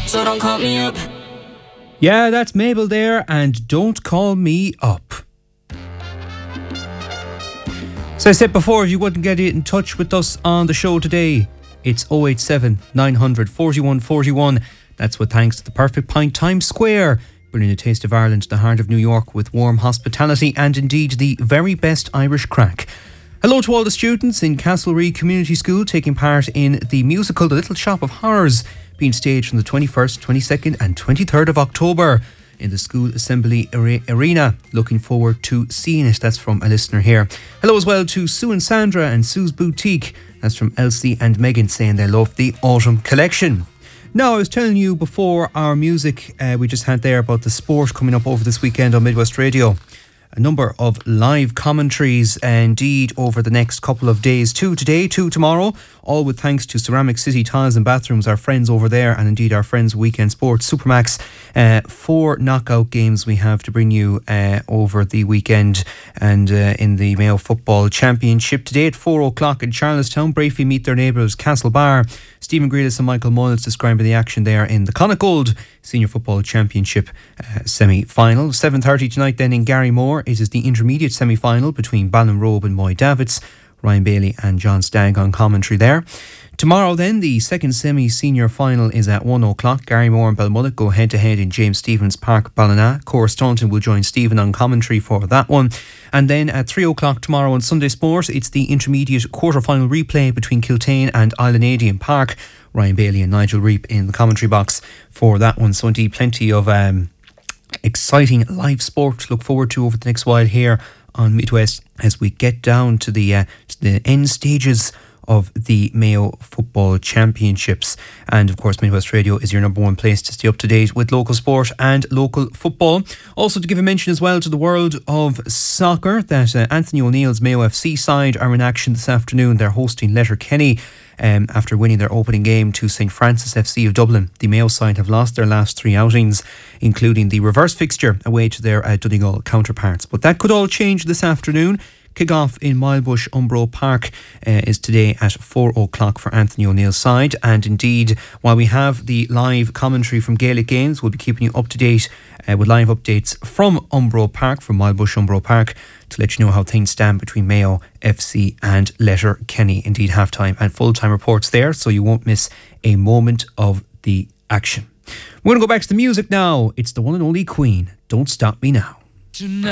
so don't call me up. Yeah, that's Mabel there, and Don't Call Me Up. So I said before, if you wouldn't get in touch with us on the show today, it's 087 900 41 41. That's with thanks to the Perfect Pint Times Square, bringing a taste of Ireland to the heart of New York with warm hospitality and indeed the very best Irish crack. Hello to all the students in Castlereagh Community School taking part in the musical The Little Shop of Horrors, being staged on the 21st, 22nd and 23rd of October in the School Assembly Arena. Looking forward to seeing it. That's from a listener here. Hello as well to Sue and Sandra and Sue's Boutique. That's from Elsie and Megan, saying they love the autumn collection. Now, I was telling you before our music we just had there about the sport coming up over this weekend on Midwest Radio. A number of live commentaries indeed over the next couple of days. 2 today, 2 tomorrow, all with thanks to Ceramic City Tiles and Bathrooms, our friends over there, and indeed our friends Weekend Sports, Supermax. 4 knockout games we have to bring you over the weekend, and in the Mayo Football Championship today at 4 o'clock in Charlestown, Brafey meet their neighbours Castlebar. Stephen Grealis and Michael Mullins describing the action there in the Connacht Senior Football Championship semi-final. 7:30 tonight then in Garrymore. It is the intermediate semi-final between Ballinrobe and Moy Davids. Ryan Bailey and John Stagg on commentary there. Tomorrow then, the second semi-senior final is at 1 o'clock. Garrymore and Balmullet go head-to-head in James Stephens Park, Ballina. Cora Staunton will join Stephen on commentary for that one. And then at 3 o'clock tomorrow on Sunday Sport, it's the intermediate quarter-final replay between Kiltane and Islanadian Park. Ryan Bailey and Nigel Reap in the commentary box for that one. So indeed, plenty of exciting live sport to look forward to over the next while here on Midwest as we get down to the end stages of the Mayo Football Championships. And of course, Midwest Radio is your number one place to stay up to date with local sport and local football. Also to give a mention as well to the world of soccer that Anthony O'Neill's Mayo FC side are in action this afternoon. They're hosting Letterkenny after winning their opening game to St Francis FC of Dublin. The Mayo side have lost their last 3 outings, including the reverse fixture away to their Donegal counterparts. But that could all change this afternoon. Kick-off in Milebush Umbro Park is today at 4 o'clock for Anthony O'Neill's side. And indeed, while we have the live commentary from Gaelic Games, we'll be keeping you up to date with live updates from Umbro Park, from Milebush Umbro Park, to let you know how things stand between Mayo FC and Letterkenny. Indeed, half-time and full-time reports there, so you won't miss a moment of the action. We're going to go back to the music now. It's the one and only Queen, Don't Stop Me Now.